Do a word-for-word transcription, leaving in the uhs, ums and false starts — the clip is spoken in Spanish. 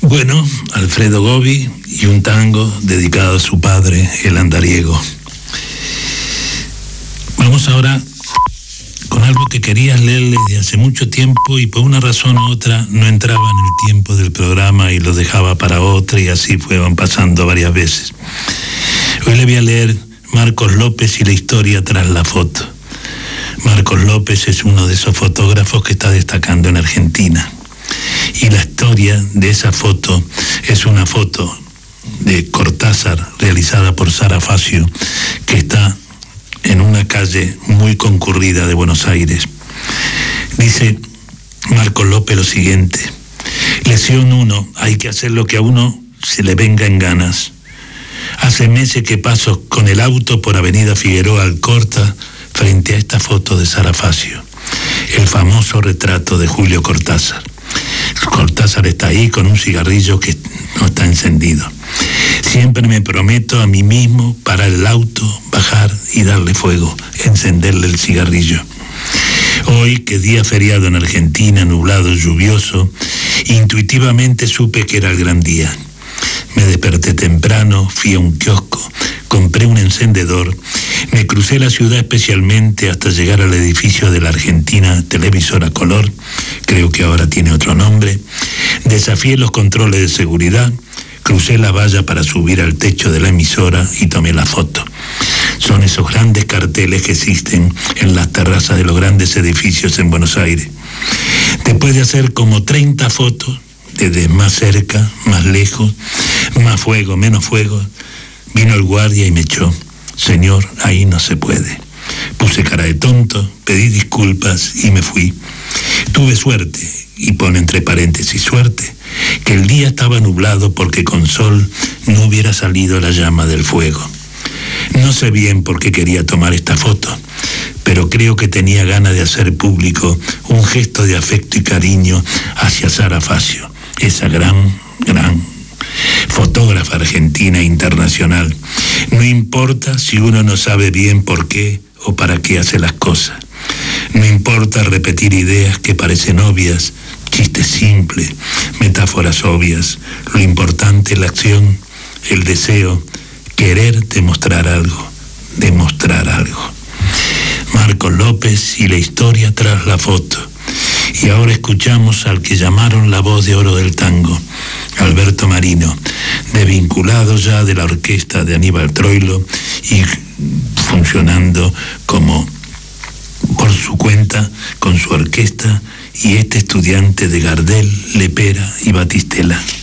Bueno, Alfredo Gobi y un tango dedicado a su padre, el andariego. Vamos ahora con algo que querías leerle desde hace mucho tiempo y por una razón u otra no entraba en el tiempo del programa y lo dejaba para otra, y así fueron pasando varias veces. Hoy le voy a leer Marcos López y la historia tras la foto. Marcos López es uno de esos fotógrafos que está destacando en Argentina. Y la historia de esa foto es una foto de Cortázar realizada por Sara Facio, que está en una calle muy concurrida de Buenos Aires. Dice Marcos López lo siguiente: lesión uno, hay que hacer lo que a uno se le venga en ganas. Hace meses que paso con el auto por Avenida Figueroa Alcorta frente a esta foto de Sara Facio, el famoso retrato de Julio Cortázar. Cortázar está ahí con un cigarrillo que no está encendido. Siempre me prometo a mí mismo parar el auto, bajar y darle fuego, encenderle el cigarrillo. Hoy, que día feriado en Argentina, nublado, lluvioso, intuitivamente supe que era el gran día. Me desperté temprano, fui a un kiosco, compré un encendedor, me crucé la ciudad especialmente hasta llegar al edificio de la Argentina Televisora Color, creo que ahora tiene otro nombre, desafié los controles de seguridad, crucé la valla para subir al techo de la emisora y tomé la foto. Son esos grandes carteles que existen en las terrazas de los grandes edificios en Buenos Aires. Después de hacer como treinta fotos, desde más cerca, más lejos, más fuego, menos fuego, vino el guardia y me echó. Señor, ahí no se puede. Puse cara de tonto, pedí disculpas y me fui. Tuve suerte, y pone entre paréntesis suerte, que el día estaba nublado porque con sol no hubiera salido la llama del fuego. No sé bien por qué quería tomar esta foto, pero creo que tenía ganas de hacer público un gesto de afecto y cariño hacia Sara Facio, esa gran, gran fotógrafa argentina e internacional. No importa si uno no sabe bien por qué o para qué hace las cosas. No importa repetir ideas que parecen obvias, chistes simples, metáforas obvias. Lo importante es la acción, el deseo, querer demostrar algo, demostrar algo. Marcos López y la historia tras la foto. Y ahora escuchamos al que llamaron la voz de oro del tango, Alberto Marino, desvinculado ya de la orquesta de Aníbal Troilo y funcionando como por su cuenta con su orquesta, y este estudiante de Gardel, Lepera y Batistela.